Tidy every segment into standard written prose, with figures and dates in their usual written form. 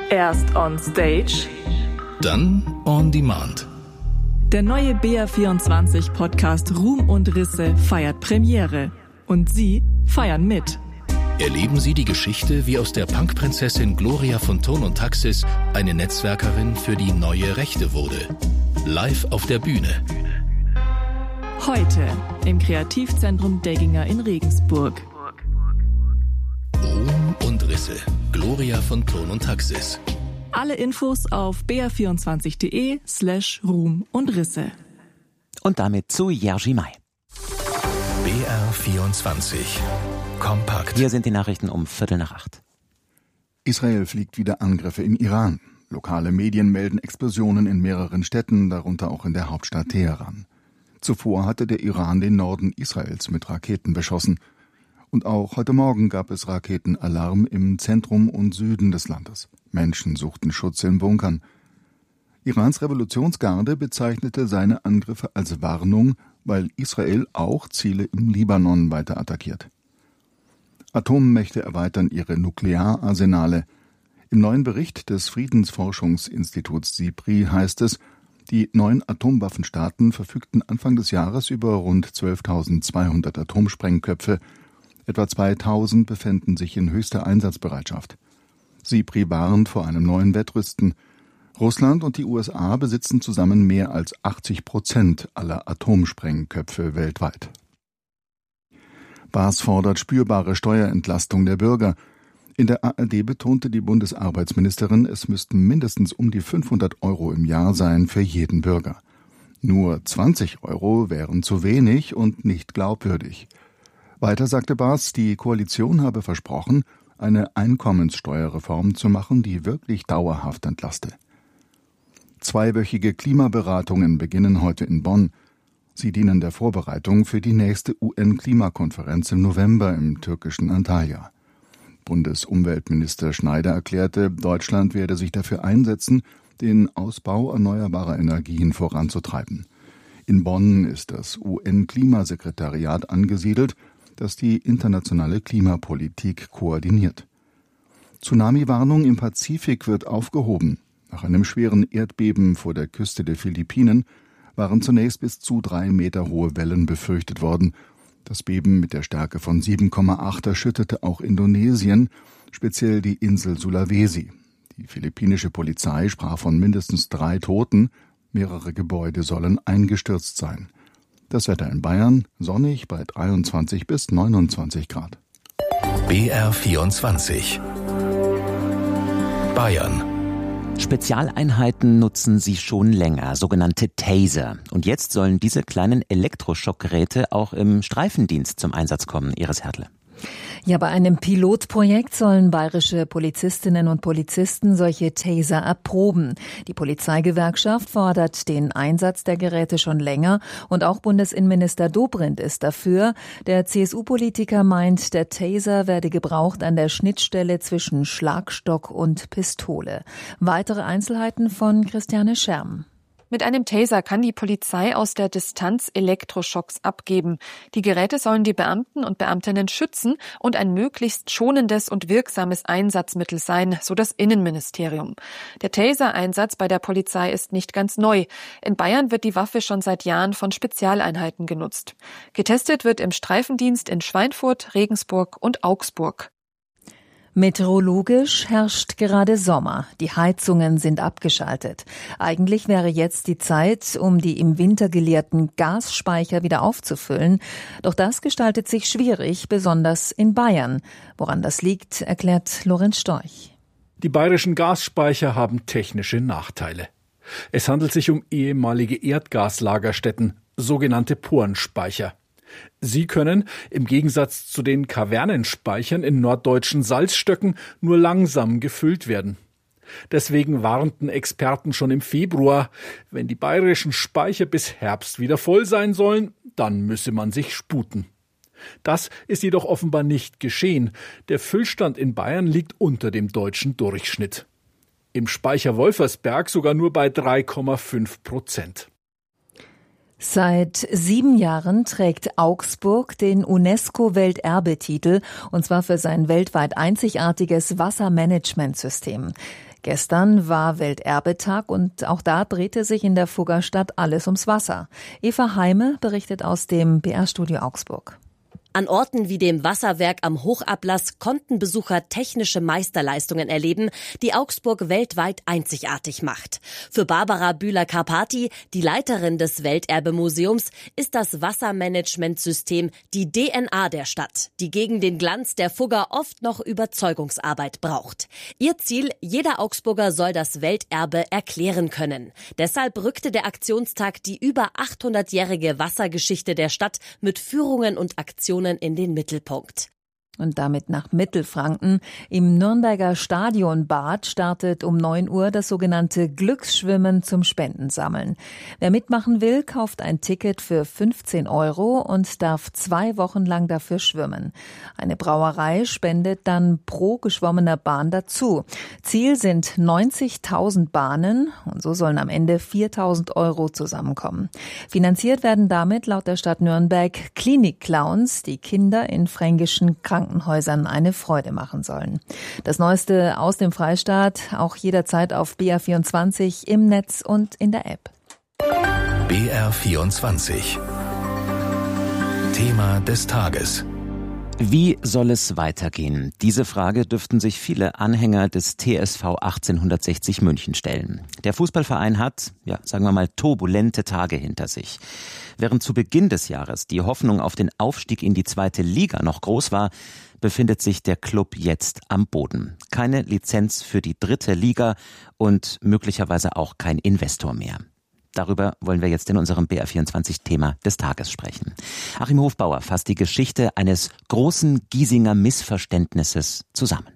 Erst on Stage, dann on Demand. Der neue BR24-Podcast Ruhm und Risse feiert Premiere. Und Sie feiern mit. Erleben Sie die Geschichte, wie aus der Punkprinzessin Gloria von Thurn und Taxis eine Netzwerkerin für die neue Rechte wurde. Live auf der Bühne. Heute im Kreativzentrum Degginger in Regensburg. Ruhm und Risse. Gloria von Thurn und Taxis. Alle Infos auf br24.de/Ruhm und Risse. Und damit zu Jerzy May. BR24. Kompakt. Hier sind die Nachrichten um 7:45. Israel fliegt wieder Angriffe im Iran. Lokale Medien melden Explosionen in mehreren Städten, darunter auch in der Hauptstadt Teheran. Zuvor hatte der Iran den Norden Israels mit Raketen beschossen. Und auch heute Morgen gab es Raketenalarm im Zentrum und Süden des Landes. Menschen suchten Schutz in Bunkern. Irans Revolutionsgarde bezeichnete seine Angriffe als Warnung, weil Israel auch Ziele im Libanon weiter attackiert. Atommächte erweitern ihre Nukleararsenale. Im neuen Bericht des Friedensforschungsinstituts SIPRI heißt es, die 9 Atomwaffenstaaten verfügten Anfang des Jahres über rund 12.200 Atomsprengköpfe. Etwa 2.000 befänden sich in höchster Einsatzbereitschaft. SIPRI warnt vor einem neuen Wettrüsten. Russland und die USA besitzen zusammen mehr als 80% aller Atomsprengköpfe weltweit. Baas fordert spürbare Steuerentlastung der Bürger. In der ARD betonte die Bundesarbeitsministerin, es müssten mindestens um die 500 € im Jahr sein für jeden Bürger. Nur 20 € wären zu wenig und nicht glaubwürdig. Weiter sagte Baas, die Koalition habe versprochen, eine Einkommenssteuerreform zu machen, die wirklich dauerhaft entlaste. 2-wöchige Klimaberatungen beginnen heute in Bonn. Sie dienen der Vorbereitung für die nächste UN-Klimakonferenz im November im türkischen Antalya. Bundesumweltminister Schneider erklärte, Deutschland werde sich dafür einsetzen, den Ausbau erneuerbarer Energien voranzutreiben. In Bonn ist das UN-Klimasekretariat angesiedelt, das die internationale Klimapolitik koordiniert. Tsunami-Warnung im Pazifik wird aufgehoben. Nach einem schweren Erdbeben vor der Küste der Philippinen waren zunächst bis zu 3 Meter hohe Wellen befürchtet worden. Das Beben mit der Stärke von 7,8 erschütterte auch Indonesien, speziell die Insel Sulawesi. Die philippinische Polizei sprach von mindestens 3 Toten. Mehrere Gebäude sollen eingestürzt sein. Das Wetter in Bayern sonnig bei 23 bis 29 Grad. BR24. Bayern. Spezialeinheiten nutzen sie schon länger, sogenannte Taser. Und jetzt sollen diese kleinen Elektroschockgeräte auch im Streifendienst zum Einsatz kommen, Iris Hertle. Ja, bei einem Pilotprojekt sollen bayerische Polizistinnen und Polizisten solche Taser erproben. Die Polizeigewerkschaft fordert den Einsatz der Geräte schon länger und auch Bundesinnenminister Dobrindt ist dafür. Der CSU-Politiker meint, der Taser werde gebraucht an der Schnittstelle zwischen Schlagstock und Pistole. Weitere Einzelheiten von Christiane Scherm. Mit einem Taser kann die Polizei aus der Distanz Elektroschocks abgeben. Die Geräte sollen die Beamten und Beamtinnen schützen und ein möglichst schonendes und wirksames Einsatzmittel sein, so das Innenministerium. Der Taser-Einsatz bei der Polizei ist nicht ganz neu. In Bayern wird die Waffe schon seit Jahren von Spezialeinheiten genutzt. Getestet wird im Streifendienst in Schweinfurt, Regensburg und Augsburg. Meteorologisch herrscht gerade Sommer. Die Heizungen sind abgeschaltet. Eigentlich wäre jetzt die Zeit, um die im Winter geleerten Gasspeicher wieder aufzufüllen. Doch das gestaltet sich schwierig, besonders in Bayern. Woran das liegt, erklärt Lorenz Storch. Die bayerischen Gasspeicher haben technische Nachteile. Es handelt sich um ehemalige Erdgaslagerstätten, sogenannte Porenspeicher. Sie können, im Gegensatz zu den Kavernenspeichern in norddeutschen Salzstöcken, nur langsam gefüllt werden. Deswegen warnten Experten schon im Februar, wenn die bayerischen Speicher bis Herbst wieder voll sein sollen, dann müsse man sich sputen. Das ist jedoch offenbar nicht geschehen. Der Füllstand in Bayern liegt unter dem deutschen Durchschnitt. Im Speicher Wolfersberg sogar nur bei 3,5%. Seit 7 Jahren trägt Augsburg den UNESCO-Welterbetitel, und zwar für sein weltweit einzigartiges Wassermanagementsystem. Gestern war Welterbetag und auch da drehte sich in der Fuggerstadt alles ums Wasser. Eva Heime berichtet aus dem BR-Studio Augsburg. An Orten wie dem Wasserwerk am Hochablass konnten Besucher technische Meisterleistungen erleben, die Augsburg weltweit einzigartig macht. Für Barbara Bühler-Karpati, die Leiterin des Welterbemuseums, ist das Wassermanagementsystem die DNA der Stadt, die gegen den Glanz der Fugger oft noch Überzeugungsarbeit braucht. Ihr Ziel, jeder Augsburger soll das Welterbe erklären können. Deshalb rückte der Aktionstag die über 800-jährige Wassergeschichte der Stadt mit Führungen und Aktionen in den Mittelpunkt. Und damit nach Mittelfranken. Im Nürnberger Stadionbad startet um 9 Uhr das sogenannte Glücksschwimmen zum Spendensammeln. Wer mitmachen will, kauft ein Ticket für 15 € und darf 2 Wochen lang dafür schwimmen. Eine Brauerei spendet dann pro geschwommener Bahn dazu. Ziel sind 90.000 Bahnen und so sollen am Ende 4.000 € zusammenkommen. Finanziert werden damit laut der Stadt Nürnberg Klinik-Clowns, die Kinder in fränkischen Krankenhäusern eine Freude machen sollen. Das Neueste aus dem Freistaat, auch jederzeit auf BR24 im Netz und in der App. BR24 Thema des Tages. Wie soll es weitergehen? Diese Frage dürften sich viele Anhänger des TSV 1860 München stellen. Der Fußballverein hat, sagen wir mal, turbulente Tage hinter sich. Während zu Beginn des Jahres die Hoffnung auf den Aufstieg in die 2. Liga noch groß war, befindet sich der Club jetzt am Boden. Keine Lizenz für die 3. Liga und möglicherweise auch kein Investor mehr. Darüber wollen wir jetzt in unserem BR24-Thema des Tages sprechen. Achim Hofbauer fasst die Geschichte eines großen Giesinger Missverständnisses zusammen.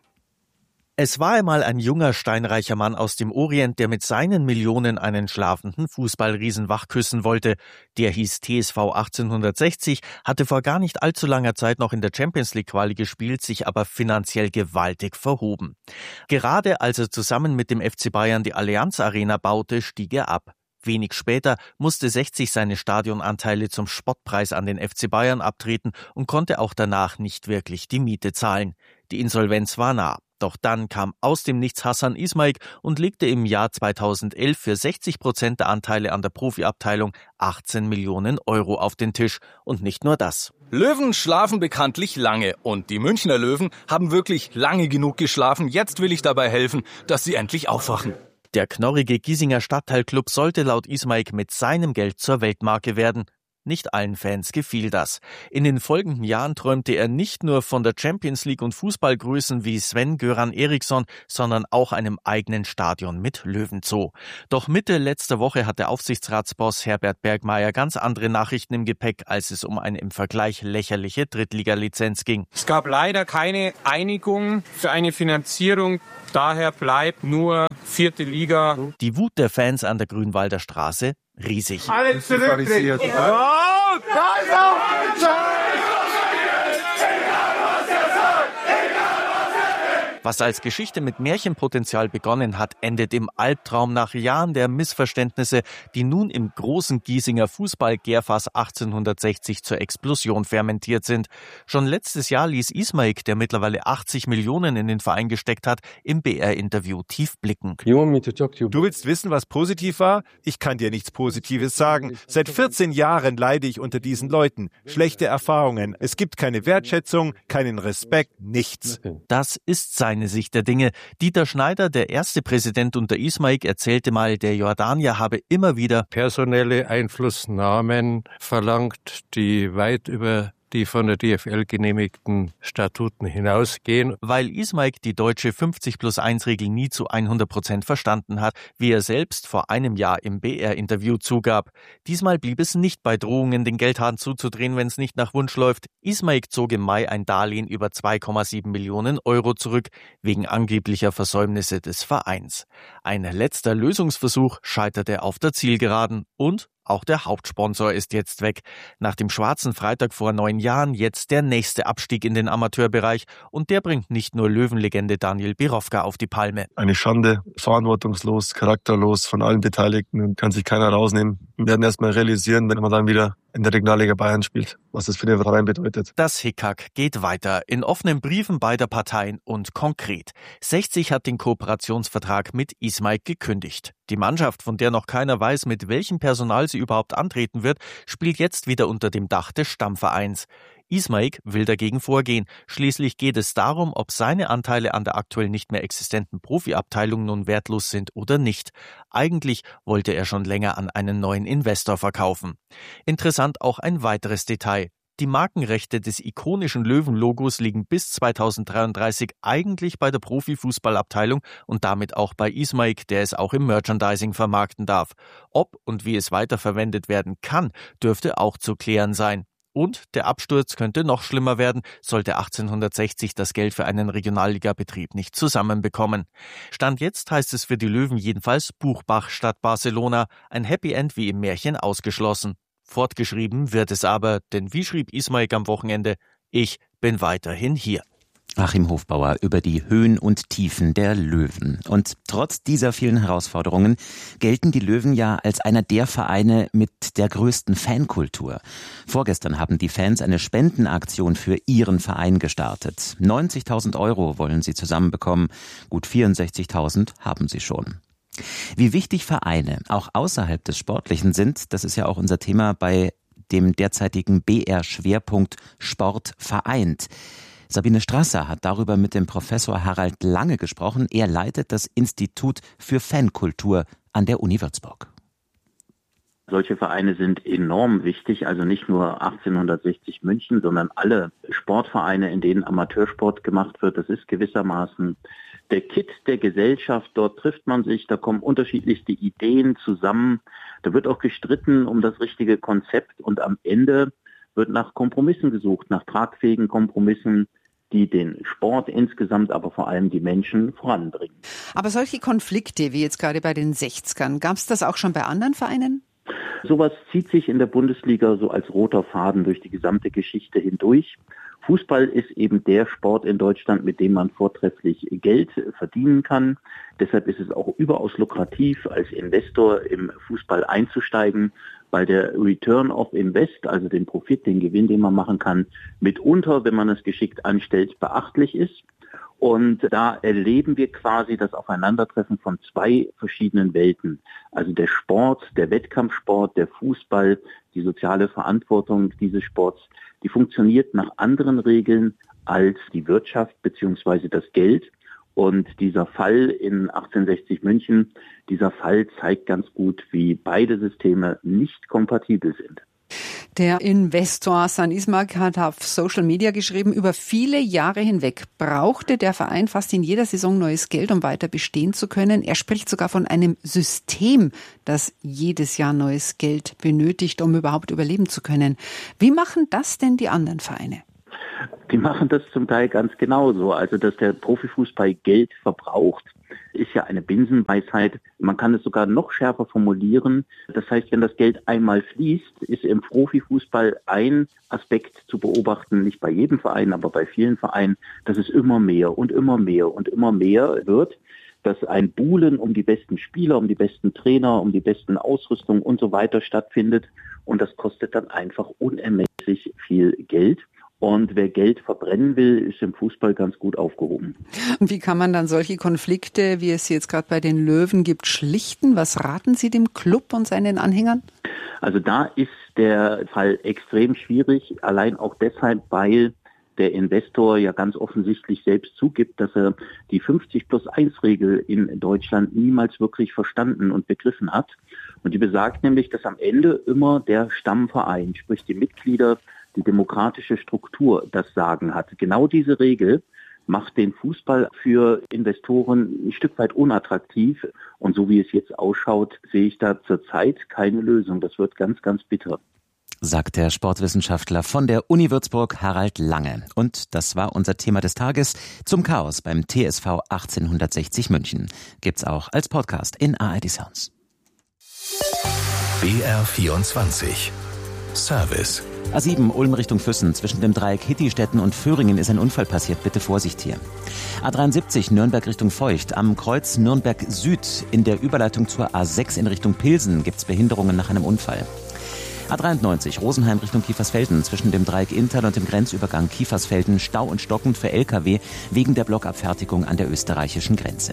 Es war einmal ein junger, steinreicher Mann aus dem Orient, der mit seinen Millionen einen schlafenden Fußballriesen wachküssen wollte. Der hieß TSV 1860, hatte vor gar nicht allzu langer Zeit noch in der Champions-League-Quali gespielt, sich aber finanziell gewaltig verhoben. Gerade als er zusammen mit dem FC Bayern die Allianz Arena baute, stieg er ab. Wenig später musste 60 seine Stadionanteile zum Spottpreis an den FC Bayern abtreten und konnte auch danach nicht wirklich die Miete zahlen. Die Insolvenz war nah. Doch dann kam aus dem Nichts Hassan Ismaik und legte im Jahr 2011 für 60% der Anteile an der Profiabteilung 18 Millionen € auf den Tisch. Und nicht nur das. Löwen schlafen bekanntlich lange und die Münchner Löwen haben wirklich lange genug geschlafen. Jetzt will ich dabei helfen, dass sie endlich aufwachen. Der knorrige Giesinger Stadtteilclub sollte laut Ismaik mit seinem Geld zur Weltmarke werden. Nicht allen Fans gefiel das. In den folgenden Jahren träumte er nicht nur von der Champions League und Fußballgrößen wie Sven-Göran Eriksson, sondern auch einem eigenen Stadion mit Löwenzoo. Doch Mitte letzter Woche hat der Aufsichtsratsboss Herbert Bergmeier ganz andere Nachrichten im Gepäck, als es um eine im Vergleich lächerliche Drittliga-Lizenz ging. Es gab leider keine Einigung für eine Finanzierung. Daher bleibt nur 4. Liga. Die Wut der Fans an der Grünwalder Straße riesig. Alle zurücktreten! Was als Geschichte mit Märchenpotenzial begonnen hat, endet im Albtraum nach Jahren der Missverständnisse, die nun im großen Giesinger Fußball-Gärfass 1860 zur Explosion fermentiert sind. Schon letztes Jahr ließ Ismaik, der mittlerweile 80 Millionen in den Verein gesteckt hat, im BR-Interview tief blicken. Du willst wissen, was positiv war? Ich kann dir nichts Positives sagen. Seit 14 Jahren leide ich unter diesen Leuten. Schlechte Erfahrungen. Es gibt keine Wertschätzung, keinen Respekt, nichts. Das ist seine Sicht der Dinge. Dieter Schneider, der erste Präsident unter Ismaik, erzählte mal, der Jordanier habe immer wieder personelle Einflussnahmen verlangt, die weit über die von der DFL genehmigten Statuten hinausgehen. Weil Ismaik die deutsche 50+1-Regel nie zu 100% verstanden hat, wie er selbst vor einem Jahr im BR-Interview zugab. Diesmal blieb es nicht bei Drohungen, den Geldhahn zuzudrehen, wenn es nicht nach Wunsch läuft. Ismaik zog im Mai ein Darlehen über 2,7 Millionen € zurück, wegen angeblicher Versäumnisse des Vereins. Ein letzter Lösungsversuch scheiterte auf der Zielgeraden und auch der Hauptsponsor ist jetzt weg. Nach dem Schwarzen Freitag vor 9 Jahren jetzt der nächste Abstieg in den Amateurbereich. Und der bringt nicht nur Löwenlegende Daniel Birovka auf die Palme. Eine Schande, verantwortungslos, charakterlos von allen Beteiligten und kann sich keiner rausnehmen. Wir werden erst mal realisieren, wenn man dann wieder in der Regionalliga Bayern spielt, was das für den Verein bedeutet. Das Hickhack geht weiter, in offenen Briefen beider Parteien und konkret. 60 hat den Kooperationsvertrag mit Ismaik gekündigt. Die Mannschaft, von der noch keiner weiß, mit welchem Personal sie überhaupt antreten wird, spielt jetzt wieder unter dem Dach des Stammvereins. Ismaik will dagegen vorgehen. Schließlich geht es darum, ob seine Anteile an der aktuell nicht mehr existenten Profiabteilung nun wertlos sind oder nicht. Eigentlich wollte er schon länger an einen neuen Investor verkaufen. Interessant auch ein weiteres Detail. Die Markenrechte des ikonischen Löwen-Logos liegen bis 2033 eigentlich bei der Profifußballabteilung und damit auch bei Ismaik, der es auch im Merchandising vermarkten darf. Ob und wie es weiterverwendet werden kann, dürfte auch zu klären sein. Und der Absturz könnte noch schlimmer werden, sollte 1860 das Geld für einen Regionalligabetrieb nicht zusammenbekommen. Stand jetzt heißt es für die Löwen jedenfalls Buchbach statt Barcelona, ein Happy End wie im Märchen ausgeschlossen. Fortgeschrieben wird es aber, denn wie schrieb Ismaik am Wochenende, ich bin weiterhin hier. Achim Hofbauer über die Höhen und Tiefen der Löwen. Und trotz dieser vielen Herausforderungen gelten die Löwen ja als einer der Vereine mit der größten Fankultur. Vorgestern haben die Fans eine Spendenaktion für ihren Verein gestartet. 90.000 € wollen sie zusammenbekommen. Gut 64.000 haben sie schon. Wie wichtig Vereine auch außerhalb des Sportlichen sind, das ist ja auch unser Thema bei dem derzeitigen BR-Schwerpunkt Sport vereint. Sabine Strasser hat darüber mit dem Professor Harald Lange gesprochen. Er leitet das Institut für Fankultur an der Uni Würzburg. Solche Vereine sind enorm wichtig, also nicht nur 1860 München, sondern alle Sportvereine, in denen Amateursport gemacht wird. Das ist gewissermaßen der Kitt der Gesellschaft. Dort trifft man sich, da kommen unterschiedlichste Ideen zusammen. Da wird auch gestritten um das richtige Konzept und am Ende wird nach Kompromissen gesucht, nach tragfähigen Kompromissen, die den Sport insgesamt, aber vor allem die Menschen voranbringen. Aber solche Konflikte, wie jetzt gerade bei den 60ern, gab es das auch schon bei anderen Vereinen? Sowas zieht sich in der Bundesliga so als roter Faden durch die gesamte Geschichte hindurch. Fußball ist eben der Sport in Deutschland, mit dem man vortrefflich Geld verdienen kann. Deshalb ist es auch überaus lukrativ, als Investor im Fußball einzusteigen, weil der Return of Invest, also den Profit, den Gewinn, den man machen kann, mitunter, wenn man es geschickt anstellt, beachtlich ist. Und da erleben wir quasi das Aufeinandertreffen von zwei verschiedenen Welten. Also der Sport, der Wettkampfsport, der Fußball, die soziale Verantwortung dieses Sports, die funktioniert nach anderen Regeln als die Wirtschaft bzw. das Geld. Und dieser Fall in 1860 München, dieser Fall zeigt ganz gut, wie beide Systeme nicht kompatibel sind. Der Investor San Ismaik hat auf Social Media geschrieben, über viele Jahre hinweg brauchte der Verein fast in jeder Saison neues Geld, um weiter bestehen zu können. Er spricht sogar von einem System, das jedes Jahr neues Geld benötigt, um überhaupt überleben zu können. Wie machen das denn die anderen Vereine? Die machen das zum Teil ganz genauso. Also, dass der Profifußball Geld verbraucht, ist ja eine Binsenweisheit. Man kann es sogar noch schärfer formulieren. Das heißt, wenn das Geld einmal fließt, ist im Profifußball ein Aspekt zu beobachten, nicht bei jedem Verein, aber bei vielen Vereinen, dass es immer mehr und immer mehr und immer mehr wird, dass ein Buhlen um die besten Spieler, um die besten Trainer, um die besten Ausrüstung und so weiter stattfindet. Und das kostet dann einfach unermesslich viel Geld. Und wer Geld verbrennen will, ist im Fußball ganz gut aufgehoben. Und wie kann man dann solche Konflikte, wie es sie jetzt gerade bei den Löwen gibt, schlichten? Was raten Sie dem Club und seinen Anhängern? Also da ist der Fall extrem schwierig, allein auch deshalb, weil der Investor ja ganz offensichtlich selbst zugibt, dass er die 50+1-Regel in Deutschland niemals wirklich verstanden und begriffen hat. Und die besagt nämlich, dass am Ende immer der Stammverein, sprich die Mitglieder, die demokratische Struktur das Sagen hat. Genau diese Regel macht den Fußball für Investoren ein Stück weit unattraktiv. Und so wie es jetzt ausschaut, sehe ich da zurzeit keine Lösung. Das wird ganz, ganz bitter. Sagt der Sportwissenschaftler von der Uni Würzburg Harald Lange. Und das war unser Thema des Tages zum Chaos beim TSV 1860 München. Gibt's auch als Podcast in ARD Sounds. BR24 Service. A7 Ulm Richtung Füssen. Zwischen dem Dreieck Hittistetten und Föhringen ist ein Unfall passiert. Bitte Vorsicht hier. A73 Nürnberg Richtung Feucht. Am Kreuz Nürnberg Süd in der Überleitung zur A6 in Richtung Pilsen gibt's Behinderungen nach einem Unfall. A93 Rosenheim Richtung Kiefersfelden zwischen dem Dreieck Inntal und dem Grenzübergang Kiefersfelden Stau und stockend für LKW wegen der Blockabfertigung an der österreichischen Grenze.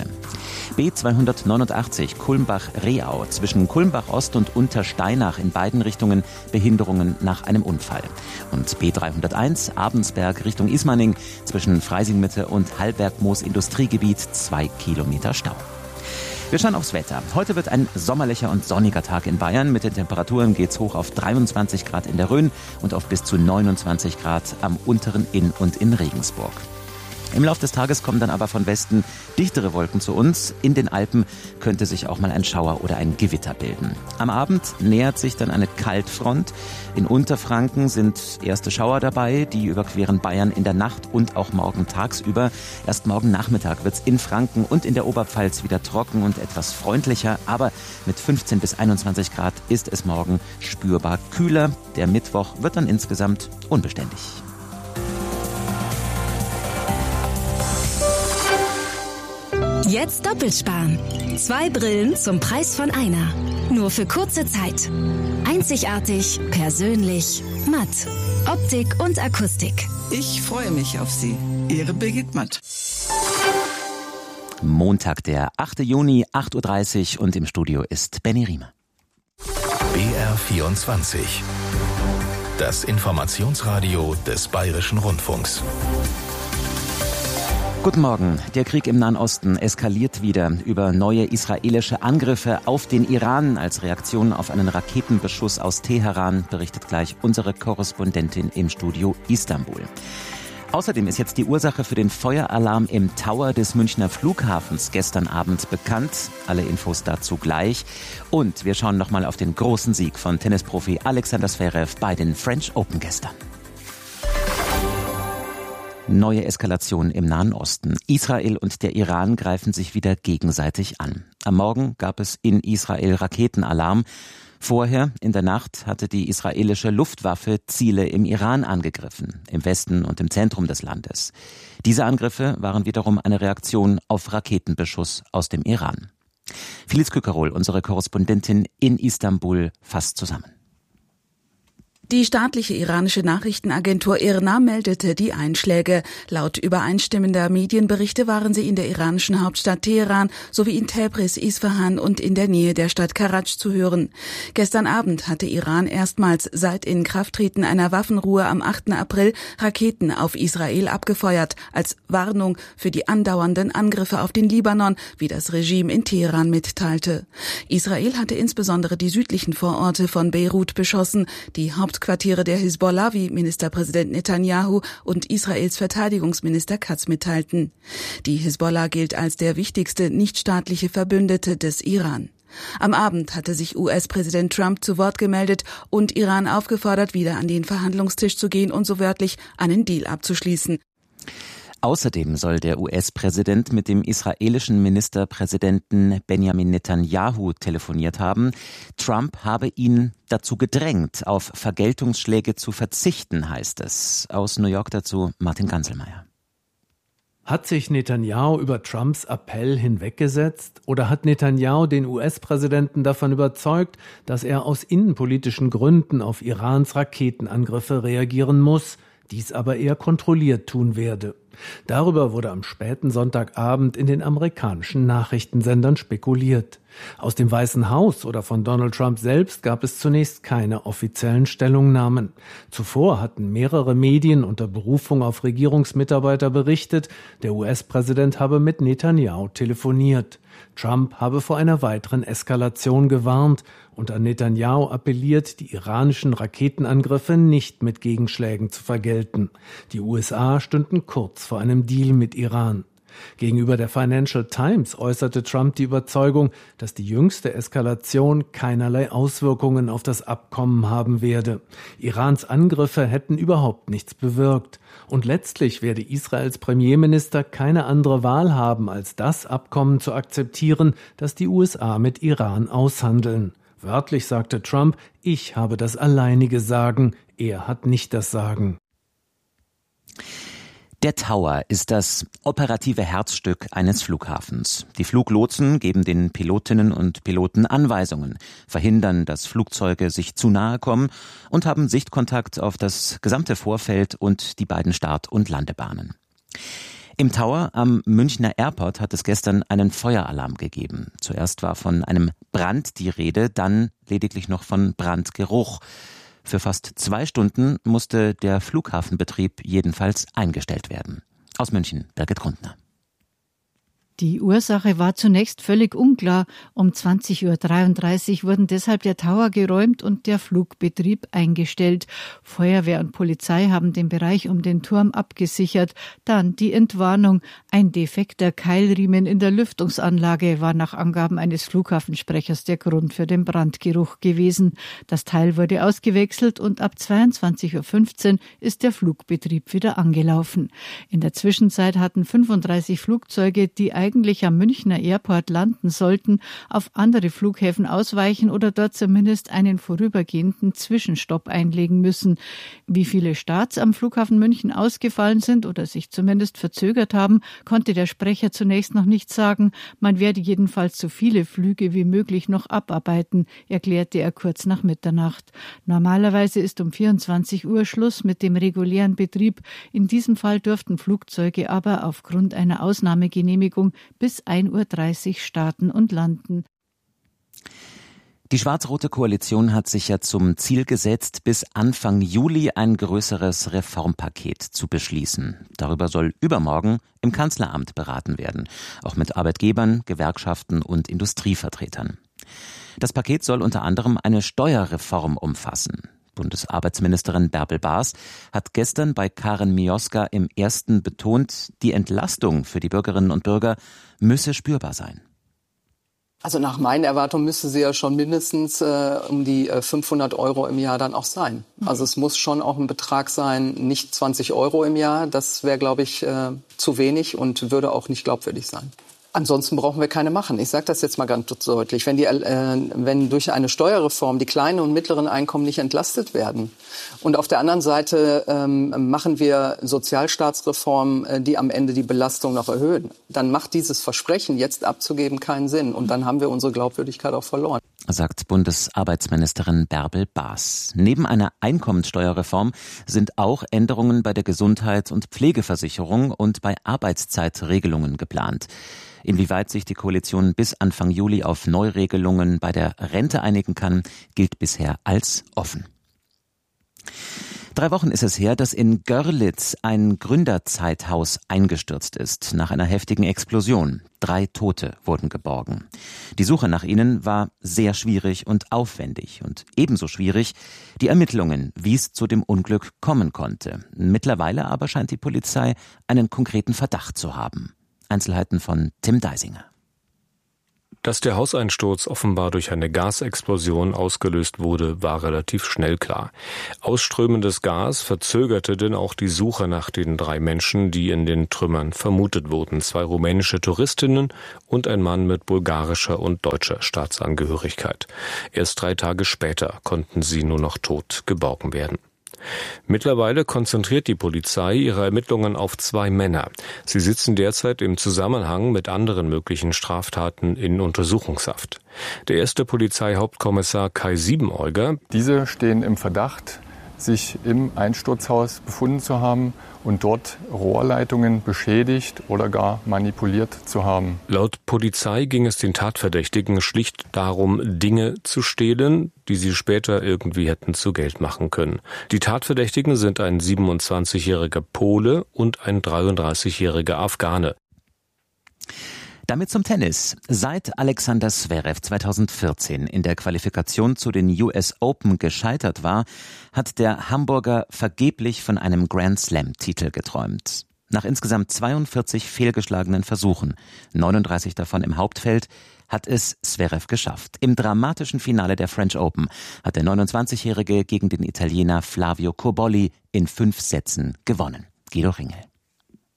B289 Kulmbach-Rehau zwischen Kulmbach-Ost und Untersteinach in beiden Richtungen Behinderungen nach einem Unfall. Und B301 Abensberg Richtung Ismaning zwischen Freising-Mitte und Hallberg-Moos Industriegebiet 2 Kilometer Stau. Wir schauen aufs Wetter. Heute wird ein sommerlicher und sonniger Tag in Bayern. Mit den Temperaturen geht's hoch auf 23 Grad in der Rhön und auf bis zu 29 Grad am unteren Inn und in Regensburg. Im Laufe des Tages kommen dann aber von Westen dichtere Wolken zu uns. In den Alpen könnte sich auch mal ein Schauer oder ein Gewitter bilden. Am Abend nähert sich dann eine Kaltfront. In Unterfranken sind erste Schauer dabei, die überqueren Bayern in der Nacht und auch morgen tagsüber. Erst morgen Nachmittag wird's in Franken und in der Oberpfalz wieder trocken und etwas freundlicher. Aber mit 15 bis 21 Grad ist es morgen spürbar kühler. Der Mittwoch wird dann insgesamt unbeständig. Jetzt doppelt sparen. 2 Brillen zum Preis von einer. Nur für kurze Zeit. Einzigartig, persönlich, matt. Optik und Akustik. Ich freue mich auf Sie. Ihre Birgit Matt. Montag, der 8. Juni, 8.30 Uhr und im Studio ist Benny Riemer. BR24. Das Informationsradio des Bayerischen Rundfunks. Guten Morgen. Der Krieg im Nahen Osten eskaliert wieder. Über neue israelische Angriffe auf den Iran als Reaktion auf einen Raketenbeschuss aus Teheran berichtet gleich unsere Korrespondentin im Studio Istanbul. Außerdem ist jetzt die Ursache für den Feueralarm im Tower des Münchner Flughafens gestern Abend bekannt. Alle Infos dazu gleich. Und wir schauen nochmal auf den großen Sieg von Tennisprofi Alexander Zverev bei den French Open gestern. Neue Eskalation im Nahen Osten. Israel und der Iran greifen sich wieder gegenseitig an. Am Morgen gab es in Israel Raketenalarm. Vorher, in der Nacht, hatte die israelische Luftwaffe Ziele im Iran angegriffen, im Westen und im Zentrum des Landes. Diese Angriffe waren wiederum eine Reaktion auf Raketenbeschuss aus dem Iran. Filiz Kükerol, unsere Korrespondentin in Istanbul, fasst zusammen. Die staatliche iranische Nachrichtenagentur IRNA meldete die Einschläge. Laut übereinstimmender Medienberichte waren sie in der iranischen Hauptstadt Teheran sowie in Tabriz, Isfahan und in der Nähe der Stadt Karaj zu hören. Gestern Abend hatte Iran erstmals seit Inkrafttreten einer Waffenruhe am 8. April Raketen auf Israel abgefeuert, als Warnung für die andauernden Angriffe auf den Libanon, wie das Regime in Teheran mitteilte. Israel hatte insbesondere die südlichen Vororte von Beirut beschossen, die Hauptquartiere der Hisbollah, wie Ministerpräsident Netanyahu und Israels Verteidigungsminister Katz mitteilten. Die Hisbollah gilt als der wichtigste nichtstaatliche Verbündete des Iran. Am Abend hatte sich US-Präsident Trump zu Wort gemeldet und Iran aufgefordert, wieder an den Verhandlungstisch zu gehen und so wörtlich einen Deal abzuschließen. Außerdem soll der US-Präsident mit dem israelischen Ministerpräsidenten Benjamin Netanyahu telefoniert haben. Trump habe ihn dazu gedrängt, auf Vergeltungsschläge zu verzichten, heißt es. Aus New York dazu Martin Ganselmeier. Hat sich Netanyahu über Trumps Appell hinweggesetzt oder hat Netanyahu den US-Präsidenten davon überzeugt, dass er aus innenpolitischen Gründen auf Irans Raketenangriffe reagieren muss, dies aber eher kontrolliert tun werde? Darüber wurde am späten Sonntagabend in den amerikanischen Nachrichtensendern spekuliert. Aus dem Weißen Haus oder von Donald Trump selbst gab es zunächst keine offiziellen Stellungnahmen. Zuvor hatten mehrere Medien unter Berufung auf Regierungsmitarbeiter berichtet, der US-Präsident habe mit Netanyahu telefoniert. Trump habe vor einer weiteren Eskalation gewarnt und an Netanyahu appelliert, die iranischen Raketenangriffe nicht mit Gegenschlägen zu vergelten. Die USA stünden kurz vor einem Deal mit Iran. Gegenüber der Financial Times äußerte Trump die Überzeugung, dass die jüngste Eskalation keinerlei Auswirkungen auf das Abkommen haben werde. Irans Angriffe hätten überhaupt nichts bewirkt. Und letztlich werde Israels Premierminister keine andere Wahl haben, als das Abkommen zu akzeptieren, das die USA mit Iran aushandeln. Wörtlich sagte Trump, ich habe das alleinige Sagen, er hat nicht das Sagen. Der Tower ist das operative Herzstück eines Flughafens. Die Fluglotsen geben den Pilotinnen und Piloten Anweisungen, verhindern, dass Flugzeuge sich zu nahe kommen und haben Sichtkontakt auf das gesamte Vorfeld und die beiden Start- und Landebahnen. Im Tower am Münchner Airport hat es gestern einen Feueralarm gegeben. Zuerst war von einem Brand die Rede, dann lediglich noch von Brandgeruch. Für fast 2 Stunden musste der Flughafenbetrieb jedenfalls eingestellt werden. Aus München, Birgit Grundner. Die Ursache war zunächst völlig unklar. Um 20.33 Uhr wurden deshalb der Tower geräumt und der Flugbetrieb eingestellt. Feuerwehr und Polizei haben den Bereich um den Turm abgesichert. Dann die Entwarnung. Ein defekter Keilriemen in der Lüftungsanlage war nach Angaben eines Flughafensprechers der Grund für den Brandgeruch gewesen. Das Teil wurde ausgewechselt und ab 22.15 Uhr ist der Flugbetrieb wieder angelaufen. In der Zwischenzeit hatten 35 Flugzeuge, die eigentlich am Münchner Airport landen sollten, auf andere Flughäfen ausweichen oder dort zumindest einen vorübergehenden Zwischenstopp einlegen müssen. Wie viele Starts am Flughafen München ausgefallen sind oder sich zumindest verzögert haben, konnte der Sprecher zunächst noch nicht sagen. Man werde jedenfalls so viele Flüge wie möglich noch abarbeiten, erklärte er kurz nach Mitternacht. Normalerweise ist um 24 Uhr Schluss mit dem regulären Betrieb. In diesem Fall dürften Flugzeuge aber aufgrund einer Ausnahmegenehmigung bis 1.30 Uhr starten und landen. Die schwarz-rote Koalition hat sich ja zum Ziel gesetzt, bis Anfang Juli ein größeres Reformpaket zu beschließen. Darüber soll übermorgen im Kanzleramt beraten werden, auch mit Arbeitgebern, Gewerkschaften und Industrievertretern. Das Paket soll unter anderem eine Steuerreform umfassen. Bundesarbeitsministerin Bärbel Baas hat gestern bei Karin Mioska im Ersten betont, die Entlastung für die Bürgerinnen und Bürger müsse spürbar sein. Also nach meinen Erwartungen müsste sie ja schon mindestens um die 500 € im Jahr dann auch sein. Also es muss schon auch ein Betrag sein, nicht 20 € im Jahr. Das wäre, glaube ich, zu wenig und würde auch nicht glaubwürdig sein. Ansonsten brauchen wir keine machen. Ich sage das jetzt mal ganz deutlich. Wenn durch eine Steuerreform die kleinen und mittleren Einkommen nicht entlastet werden und auf der anderen Seite machen wir Sozialstaatsreformen, die am Ende die Belastung noch erhöhen, dann macht dieses Versprechen, jetzt abzugeben, keinen Sinn. Und dann haben wir unsere Glaubwürdigkeit auch verloren. Sagt Bundesarbeitsministerin Bärbel Baas. Neben einer Einkommenssteuerreform sind auch Änderungen bei der Gesundheits- und Pflegeversicherung und bei Arbeitszeitregelungen geplant. Inwieweit sich die Koalition bis Anfang Juli auf Neuregelungen bei der Rente einigen kann, gilt bisher als offen. 3 Wochen ist es her, dass in Görlitz ein Gründerzeithaus eingestürzt ist, nach einer heftigen Explosion. 3 Tote wurden geborgen. Die Suche nach ihnen war sehr schwierig und aufwendig und ebenso schwierig die Ermittlungen, wie es zu dem Unglück kommen konnte. Mittlerweile aber scheint die Polizei einen konkreten Verdacht zu haben. Einzelheiten von Tim Deisinger. Dass der Hauseinsturz offenbar durch eine Gasexplosion ausgelöst wurde, war relativ schnell klar. Ausströmendes Gas verzögerte denn auch die Suche nach den 3 Menschen, die in den Trümmern vermutet wurden. 2 rumänische Touristinnen und ein Mann mit bulgarischer und deutscher Staatsangehörigkeit. Erst 3 Tage später konnten sie nur noch tot geborgen werden. Mittlerweile konzentriert die Polizei ihre Ermittlungen auf 2 Männer. Sie sitzen derzeit im Zusammenhang mit anderen möglichen Straftaten in Untersuchungshaft. Der erste Polizeihauptkommissar Kai Siebenolger. Diese stehen im Verdacht, sich im Einsturzhaus befunden zu haben und dort Rohrleitungen beschädigt oder gar manipuliert zu haben. Laut Polizei ging es den Tatverdächtigen schlicht darum, Dinge zu stehlen, die sie später irgendwie hätten zu Geld machen können. Die Tatverdächtigen sind ein 27-jähriger Pole und ein 33-jähriger Afghane. Damit zum Tennis. Seit Alexander Zverev 2014 in der Qualifikation zu den US Open gescheitert war, hat der Hamburger vergeblich von einem Grand-Slam-Titel geträumt. Nach insgesamt 42 fehlgeschlagenen Versuchen, 39 davon im Hauptfeld, hat es Zverev geschafft. Im dramatischen Finale der French Open hat der 29-Jährige gegen den Italiener Flavio Cobolli in 5 Sätzen gewonnen. Guido Ringel.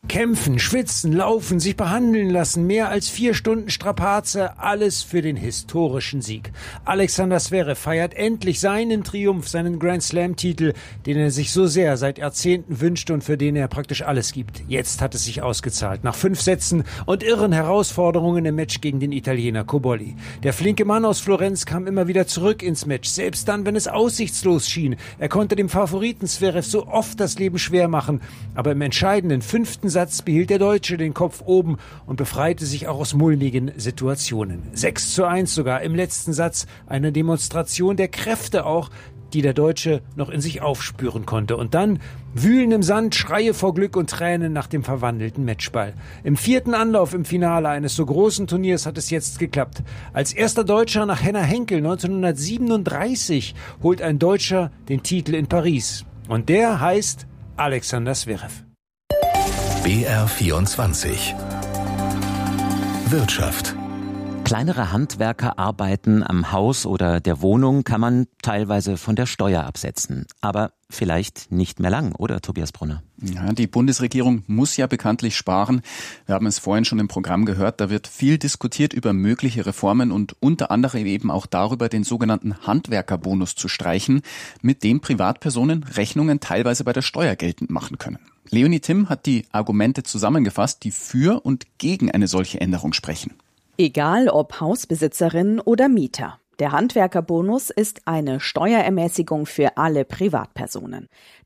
Kämpfen, schwitzen, laufen, sich behandeln lassen, mehr als 4 Stunden Strapaze, alles für den historischen Sieg. Alexander Zverev feiert endlich seinen Triumph, seinen Grand-Slam-Titel, den er sich so sehr seit Jahrzehnten wünschte und für den er praktisch alles gibt. Jetzt hat es sich ausgezahlt, nach 5 Sätzen und irren Herausforderungen im Match gegen den Italiener Cobolli. Der flinke Mann aus Florenz kam immer wieder zurück ins Match, selbst dann, wenn es aussichtslos schien. Er konnte dem Favoriten Zverev so oft das Leben schwer machen, aber im entscheidenden 5. Satz behielt der Deutsche den Kopf oben und befreite sich auch aus mulmigen Situationen. 6:1 sogar im letzten Satz, eine Demonstration der Kräfte auch, die der Deutsche noch in sich aufspüren konnte. Und dann wühlen im Sand, Schreie vor Glück und Tränen nach dem verwandelten Matchball. Im 4. Anlauf im Finale eines so großen Turniers hat es jetzt geklappt. Als erster Deutscher nach Henner Henkel 1937 holt ein Deutscher den Titel in Paris. Und der heißt Alexander Zverev. BR24 Wirtschaft. Kleinere Handwerkerarbeiten am Haus oder der Wohnung kann man teilweise von der Steuer absetzen. Aber vielleicht nicht mehr lang, oder Tobias Brunner? Ja, die Bundesregierung muss ja bekanntlich sparen. Wir haben es vorhin schon im Programm gehört. Da wird viel diskutiert über mögliche Reformen und unter anderem eben auch darüber, den sogenannten Handwerkerbonus zu streichen, mit dem Privatpersonen Rechnungen teilweise bei der Steuer geltend machen können. Leonie Timm hat die Argumente zusammengefasst, die für und gegen eine solche Änderung sprechen. Egal ob Hausbesitzerin oder Mieter. Der Handwerkerbonus ist eine Steuerermäßigung für alle Privatpersonen.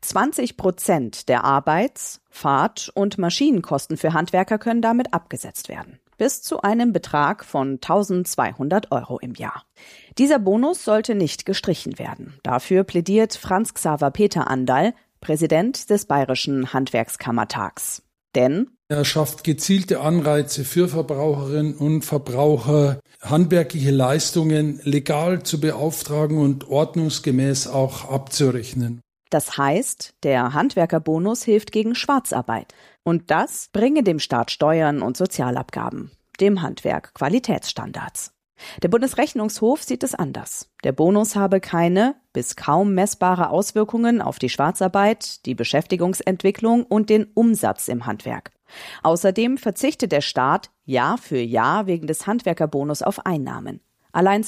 20% der Arbeits-, Fahrt- und Maschinenkosten für Handwerker können damit abgesetzt werden. Bis zu einem Betrag von 1.200 € im Jahr. Dieser Bonus sollte nicht gestrichen werden. Dafür plädiert Franz Xaver Peter Andal, Präsident des Bayerischen Handwerkskammertags. Denn er schafft gezielte Anreize für Verbraucherinnen und Verbraucher, handwerkliche Leistungen legal zu beauftragen und ordnungsgemäß auch abzurechnen. Das heißt, der Handwerkerbonus hilft gegen Schwarzarbeit. Und das bringe dem Staat Steuern und Sozialabgaben, dem Handwerk Qualitätsstandards. Der Bundesrechnungshof sieht es anders. Der Bonus habe keine bis kaum messbare Auswirkungen auf die Schwarzarbeit, die Beschäftigungsentwicklung und den Umsatz im Handwerk. Außerdem verzichtet der Staat Jahr für Jahr wegen des Handwerkerbonus auf Einnahmen. Allein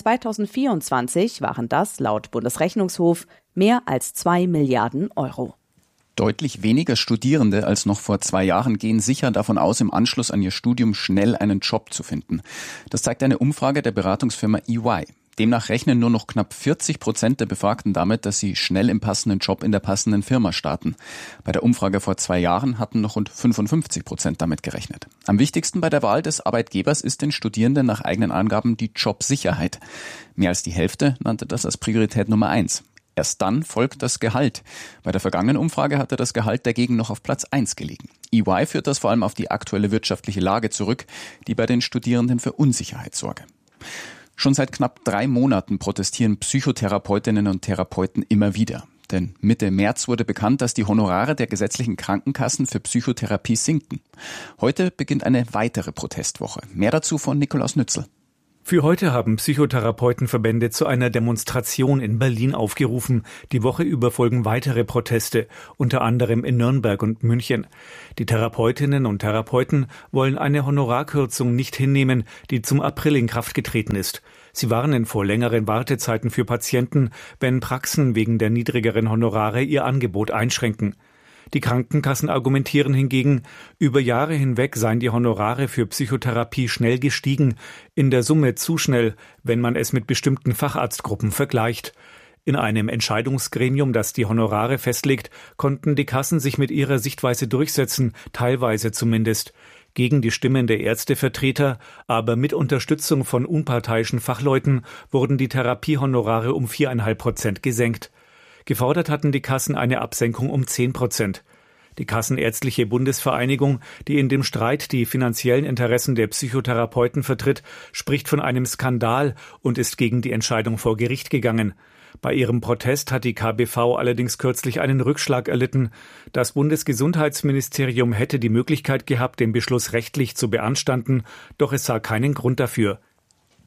2024 waren das laut Bundesrechnungshof mehr als 2 Milliarden €. Deutlich weniger Studierende als noch vor 2 Jahren gehen sicher davon aus, im Anschluss an ihr Studium schnell einen Job zu finden. Das zeigt eine Umfrage der Beratungsfirma EY. Demnach rechnen nur noch knapp 40% der Befragten damit, dass sie schnell im passenden Job in der passenden Firma starten. Bei der Umfrage vor 2 Jahren hatten noch rund 55% damit gerechnet. Am wichtigsten bei der Wahl des Arbeitgebers ist den Studierenden nach eigenen Angaben die Jobsicherheit. Mehr als die Hälfte nannte das als Priorität Nummer 1. Erst dann folgt das Gehalt. Bei der vergangenen Umfrage hatte das Gehalt dagegen noch auf Platz 1 gelegen. EY führt das vor allem auf die aktuelle wirtschaftliche Lage zurück, die bei den Studierenden für Unsicherheit sorge. Schon seit knapp 3 Monaten protestieren Psychotherapeutinnen und Therapeuten immer wieder. Denn Mitte März wurde bekannt, dass die Honorare der gesetzlichen Krankenkassen für Psychotherapie sinken. Heute beginnt eine weitere Protestwoche. Mehr dazu von Nikolaus Nützel. Für heute haben Psychotherapeutenverbände zu einer Demonstration in Berlin aufgerufen. Die Woche über folgen weitere Proteste, unter anderem in Nürnberg und München. Die Therapeutinnen und Therapeuten wollen eine Honorarkürzung nicht hinnehmen, die zum April in Kraft getreten ist. Sie warnen vor längeren Wartezeiten für Patienten, wenn Praxen wegen der niedrigeren Honorare ihr Angebot einschränken. Die Krankenkassen argumentieren hingegen, über Jahre hinweg seien die Honorare für Psychotherapie schnell gestiegen, in der Summe zu schnell, wenn man es mit bestimmten Facharztgruppen vergleicht. In einem Entscheidungsgremium, das die Honorare festlegt, konnten die Kassen sich mit ihrer Sichtweise durchsetzen, teilweise zumindest. Gegen die Stimmen der Ärztevertreter, aber mit Unterstützung von unparteiischen Fachleuten, wurden die Therapiehonorare um 4,5% gesenkt. Gefordert hatten die Kassen eine Absenkung um 10%. Die Kassenärztliche Bundesvereinigung, die in dem Streit die finanziellen Interessen der Psychotherapeuten vertritt, spricht von einem Skandal und ist gegen die Entscheidung vor Gericht gegangen. Bei ihrem Protest hat die KBV allerdings kürzlich einen Rückschlag erlitten. Das Bundesgesundheitsministerium hätte die Möglichkeit gehabt, den Beschluss rechtlich zu beanstanden, doch es sah keinen Grund dafür.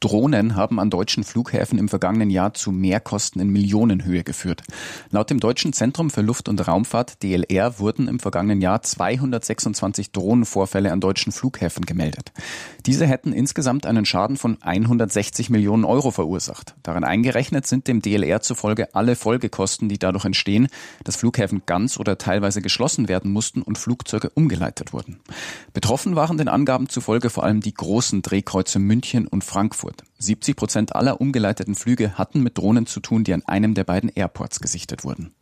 Drohnen haben an deutschen Flughäfen im vergangenen Jahr zu Mehrkosten in Millionenhöhe geführt. Laut dem Deutschen Zentrum für Luft- und Raumfahrt, DLR, wurden im vergangenen Jahr 226 Drohnenvorfälle an deutschen Flughäfen gemeldet. Diese hätten insgesamt einen Schaden von 160 Millionen Euro verursacht. Daran eingerechnet sind dem DLR zufolge alle Folgekosten, die dadurch entstehen, dass Flughäfen ganz oder teilweise geschlossen werden mussten und Flugzeuge umgeleitet wurden. Betroffen waren den Angaben zufolge vor allem die großen Drehkreuze München und Frankfurt. 70% aller umgeleiteten Flüge hatten mit Drohnen zu tun, die an einem der beiden Airports gesichtet wurden.